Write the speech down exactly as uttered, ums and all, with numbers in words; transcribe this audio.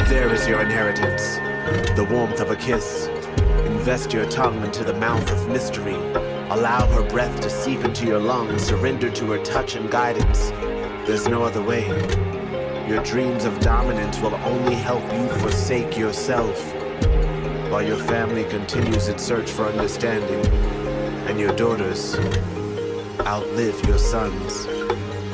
There is your inheritance, the warmth of a kiss. Invest your tongue into the mouth of mystery. Allow her breath to seep into your lungs. Surrender to her touch and guidance. There's no other way. Your dreams of dominance will only help you forsake yourself, while your family continues its search for understanding, and your daughters outlive your sons.